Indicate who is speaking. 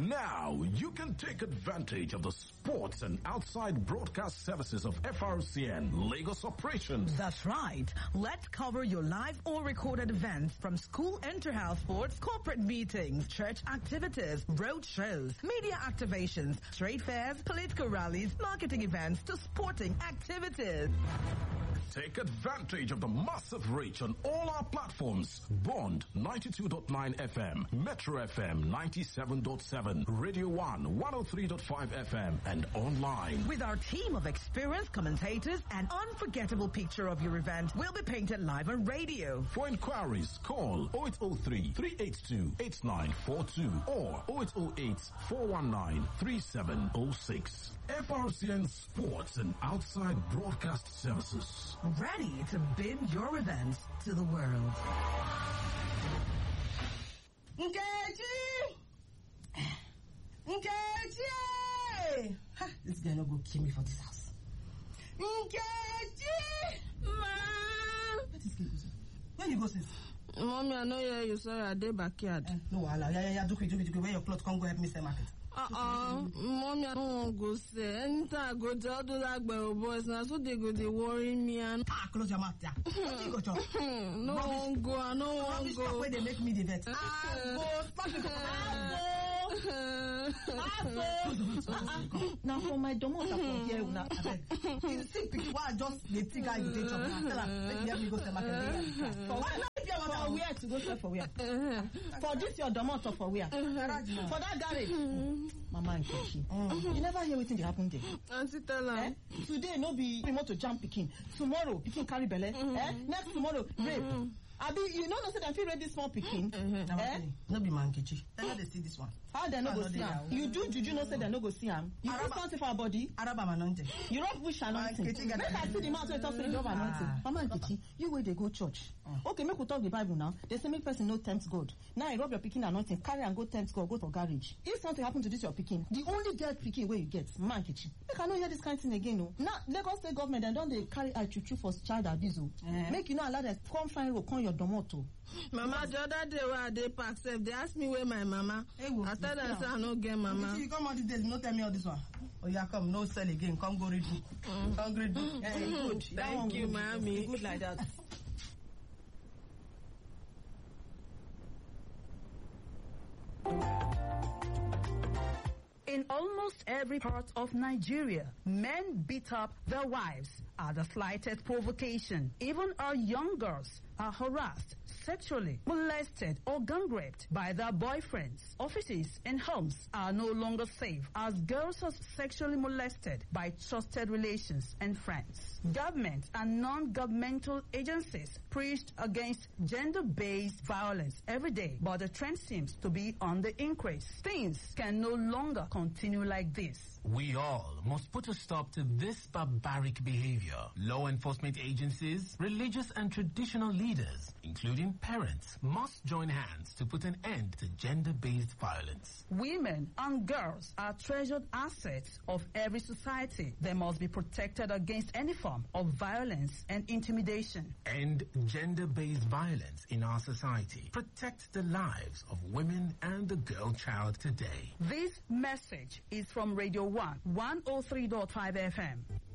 Speaker 1: Now you can take advantage of the sports and outside broadcast services of FRCN Lagos operations.
Speaker 2: That's right. Let's cover your live or recorded events from school inter-house sports, corporate meetings, church activities, road shows, media activations, trade fairs, political rallies, marketing events to sporting activities.
Speaker 1: Take advantage of the massive reach on all our platforms. Bond 92.9 FM, Metro FM 97.7, Radio 1 103.5 FM, and online.
Speaker 2: With our team of experienced commentators, an unforgettable picture of your event will be painted live on radio.
Speaker 1: For inquiries, call 0803 382 8942 or 0808 419 3706. FRCN Sports and Outside Broadcast Services.
Speaker 2: Ready to bid your events to the world.
Speaker 3: Nkechi! This guy no go kill me for this house. Nkechi!
Speaker 4: Ma!
Speaker 3: What is going on? Where you go, sis?
Speaker 4: Mommy, I know you sorry, I did backyard.
Speaker 3: No, yeah, do quick. Wear your clothes, come go help me sell market.
Speaker 4: Mommy, I don't want to go say. Anytime I go to all those boys, now so they worry me and...
Speaker 3: Close your mouth, yeah. What you go to?
Speaker 4: No, I don't want to go.
Speaker 3: Where they make me the vet. Now for my domot from here, now you sick people. Why just the thing guy you take up? Tell her, let me go sell market. For where to go sell for where? For this your domot or for where? For that garage. Mama and Kechi. You never hear anything that happened there.
Speaker 4: Auntie tell her.
Speaker 3: Today no be remote to jump picking. Tomorrow picking carry belle. Next tomorrow rape. Abi, you know say dem fit rape this small pikin. No be man Kechi. Tell her they see this one. How they no go see am? You do juju no say they no go see am. You put something for our body. Araba anointing. You rub wish anointing. Make I see the mouth wey talk say you rub anointing. Mama and Kechi, you wey dey go church. Okay, make we talk the Bible now. They say make person no tempt God. Now you rub your pikin anointing, carry and go tempt God, go to garage. If something happen to this your pikin, the only dead pikin wey you get, man Kechi. Make I no hear this kind of thing again, no. Now Lagos State government dem don dey carry eye chuchu for child abuse. Make you no allow them come find road, come your domoto.
Speaker 4: Mama, the other day when I dey park safe, they ask me where my mama. I tell them say I no get mama.
Speaker 3: You come all these days, no tell me all this one. Oh yeah, come, no sell again. Come go read book. Come read book. Good.
Speaker 4: Thank you, mommy.
Speaker 3: Good like that.
Speaker 2: In almost every part of Nigeria, men beat up their wives at the slightest provocation. Even our young girls are harassed, sexually molested or gang raped by their boyfriends. Offices and homes are no longer safe as girls are sexually molested by trusted relations and friends. Government and non-governmental agencies preached against gender-based violence every day, but the trend seems to be on the increase. Things can no longer continue like this.
Speaker 5: We all must put a stop to this barbaric behavior. Law enforcement agencies, religious and traditional leaders, including parents, must join hands to put an end to gender-based violence.
Speaker 2: Women and girls are treasured assets of every society. They must be protected against any form of violence and intimidation.
Speaker 5: End gender-based violence in our society. Protect the lives of women and the girl child today.
Speaker 2: This message is from Radio 1 103.5 FM.